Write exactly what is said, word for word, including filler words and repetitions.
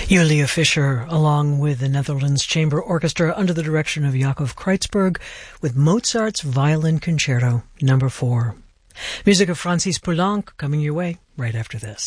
Julia Fischer, along with the Netherlands Chamber Orchestra under the direction of Jacob Kreutzberg, with Mozart's Violin Concerto number four. Music of Francis Poulenc coming your way right after this.